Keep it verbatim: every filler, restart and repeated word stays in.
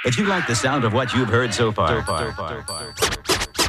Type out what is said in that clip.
But you like the sound of what you've heard so far. So far. So far.